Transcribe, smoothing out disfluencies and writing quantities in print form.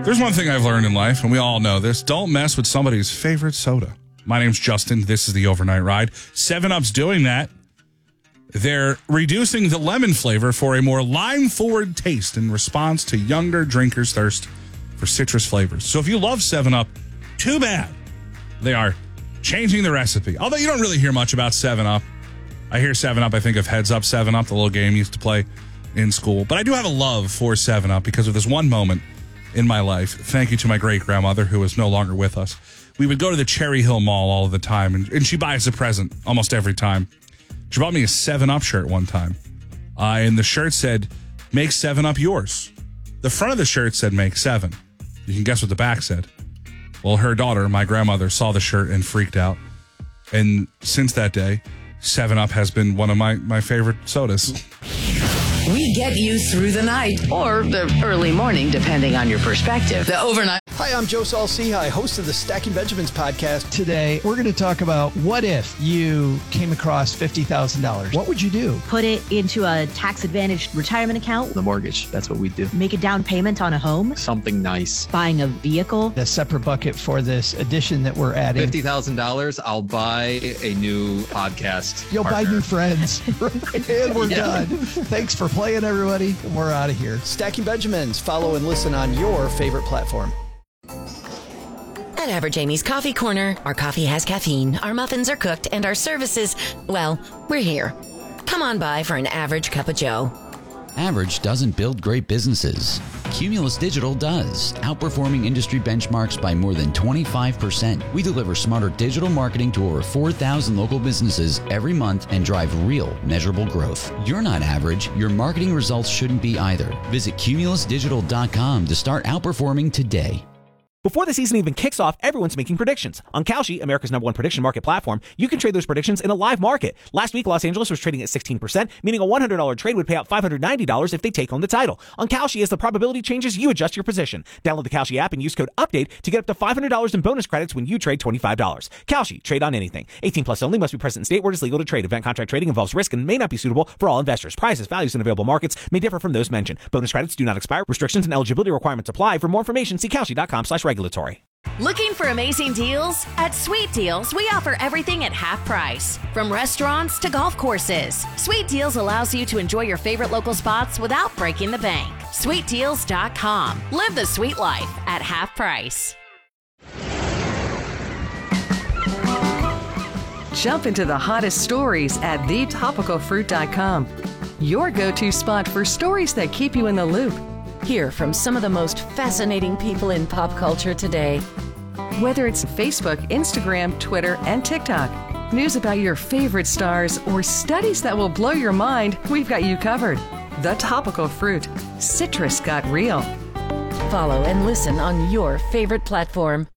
There's one thing I've learned in life, and we all know this. Don't mess with somebody's favorite soda. My name's Justin. This is the Overnight Ride. 7-Up's doing that. They're reducing the lemon flavor for a more lime-forward taste in response to younger drinkers' thirst for citrus flavors. So if you love 7-Up, too bad. They are changing the recipe. Although you don't really hear much about 7-Up. I hear 7-Up, I think of Heads Up 7-Up, the little game you used to play in school. But I do have a love for 7-Up because of this one moment in my life. Thank you to my great-grandmother, who is no longer with us. We would go to the Cherry Hill Mall all of the time, and she'd buy us a present almost every time. She bought me a 7-Up shirt one time, and the shirt said, "Make 7-Up yours." The front of the shirt said, "Make 7." You can guess what the back said. Well, her daughter, my grandmother, saw the shirt and freaked out. And since that day, 7-Up has been one of my favorite sodas. We get you through the night or the early morning, depending on your perspective. The Overnight. Hi, I'm Joe Saul-Sehy, host of the Stacking Benjamins podcast. Today, we're going to talk about what if you came across $50,000? What would you do? Put it into a tax-advantaged retirement account. The mortgage, that's what we do. Make a down payment on a home. Something nice. Buying a vehicle. A separate bucket for this addition that we're adding. $50,000, I'll buy a new podcast. You'll partner. buy new friends. And we're done. Thanks for playing, everybody. We're out of here. Stacking Benjamins. Follow and listen on your favorite platform. At Average Amy's Coffee Corner, our coffee has caffeine, our muffins are cooked, and our services, well, we're here. Come on by for an average cup of joe. Average doesn't build great businesses. Cumulus Digital does, outperforming industry benchmarks by more than 25%. We deliver smarter digital marketing to over 4,000 local businesses every month and drive real, measurable growth. You're not average. Your marketing results shouldn't be either. Visit cumulusdigital.com to start outperforming today. Before the season even kicks off, everyone's making predictions. On Kalshi, America's #1 prediction market platform, you can trade those predictions in a live market. Last week, Los Angeles was trading at 16%, meaning a $100 trade would pay out $590 if they take home the title. On Kalshi, as the probability changes, you adjust your position. Download the Kalshi app and use code UPDATE to get up to $500 in bonus credits when you trade $25. Kalshi, trade on anything. 18 plus only, must be present in state where it is legal to trade. Event contract trading involves risk and may not be suitable for all investors. Prices, values, and available markets may differ from those mentioned. Bonus credits do not expire. Restrictions and eligibility requirements apply. For more information, see kalshi.com/regulatory. Looking for amazing deals? At Sweet Deals, we offer everything at half price. From restaurants to golf courses, Sweet Deals allows you to enjoy your favorite local spots without breaking the bank. SweetDeals.com. Live the sweet life at half price. Jump into the hottest stories at thetopicalfruit.com. Your go-to spot for stories that keep you in the loop. Hear from some of the most fascinating people in pop culture today. Whether it's Facebook, Instagram, Twitter, and TikTok, news about your favorite stars, or studies that will blow your mind, we've got you covered. The Topical Fruit. Citrus got real. Follow and listen on your favorite platform.